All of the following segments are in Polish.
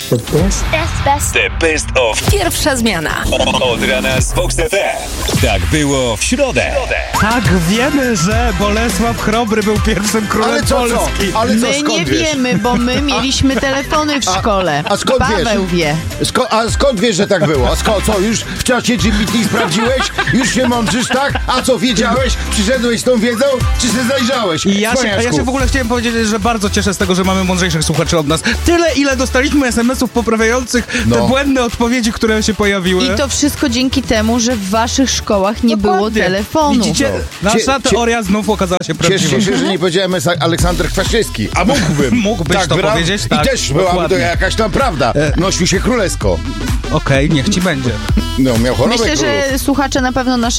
The best of Pierwsza zmiana. od rana z Vox FM. Tak było w środę. Tak, wiemy, że Bolesław Chrobry był pierwszym królem Polski. My nie wiemy, bo my mieliśmy telefony w szkole. A skąd Paweł wie. A skąd wiesz, że tak było? Co, już w czasie GPT sprawdziłeś? Już się mądrzysz, tak? A co, wiedziałeś? Przyszedłeś z tą wiedzą? Czy się zajrzałeś? I ja się w ogóle chciałem powiedzieć, że bardzo cieszę z tego, że mamy mądrzejszych słuchaczy od nas. Tyle, ile dostaliśmy SMS-ów poprawiających te błędne odpowiedzi, które się pojawiły. I to wszystko dzięki temu, że w waszych szkołach nie było telefonu. Widzicie, nasza teoria znów okazała się prawdziwa. Cieszę się, że nie powiedziałem Aleksander Kwaśniewski. A mógłbym. Mógłbyś to powiedzieć, tak. I też byłaby to jakaś tam prawda. Nosił się królewsko. Okej, niech ci będzie. No, miał chorobę Myślę, że słuchacze na pewno na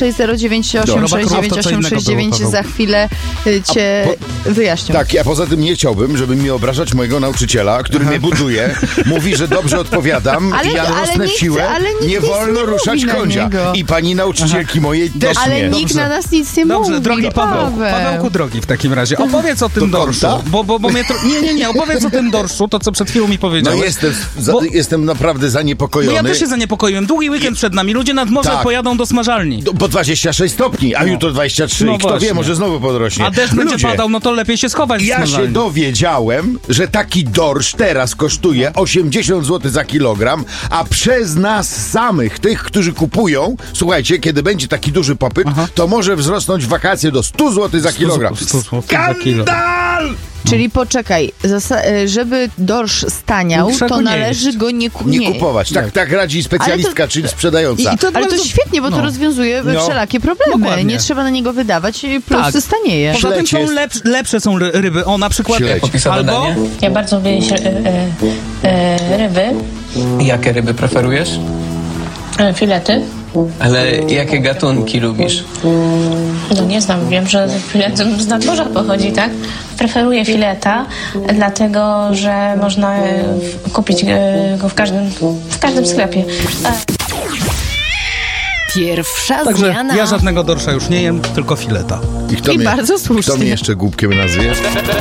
609869869 za chwilę cię wyjaśnią. Tak, ja poza tym nie chciałbym, żeby mi obrażać mojego nauczyciela, który mnie buduje. Mówi, że dobrze odpowiadam i ja rosnę w siłę. Nie wolno ruszać konia. I pani nauczycielki mojej też ale nie. nikt na nas nic nie mówi. Dobrze, drogi Pawełku drogi w takim razie. Opowiedz o tym dorszu. Bo mnie nie, opowiedz o tym dorszu, to co przed chwilą mi powiedziałeś. No jestem naprawdę zaniepokojony. No ja też się zaniepokoiłem. Długi weekend przed nami. Ludzie nad morze pojadą do smażalni. Po 26 stopni, a jutro 23. No Kto wie, może znowu podrośnie. A deszcz będzie padał, no to lepiej się schować. Ja się dowiedziałem, że taki dorsz teraz kosztuje 80 zł za kilogram, a przez nas samych, tych, którzy kupują, słuchajcie, kiedy będzie taki duży popyt, to może wzrosnąć w wakacje do 100 zł za kilogram. 100 zł za kilo. Skandal! Czyli poczekaj, żeby dorsz staniał, to należy go nie kupować. Tak radzi specjalistka, czyli sprzedająca. Ale to świetnie, bo to rozwiązuje wszelakie problemy. Dokładnie. Nie trzeba na niego wydawać, plus stanieje. Poza tym są lepsze są ryby. O, na przykład albo... Ja bardzo lubię ryby. Jakie ryby preferujesz? Filety. Ale jakie gatunki lubisz? No nie znam, wiem, że filet z nadmorza pochodzi, tak? Preferuję fileta, dlatego, że można kupić go w każdym sklepie. Pierwsza Także zmiana. ja żadnego dorsza już nie jem, tylko fileta. I bardzo słusznie. Kto mnie jeszcze głupkiem nazwie?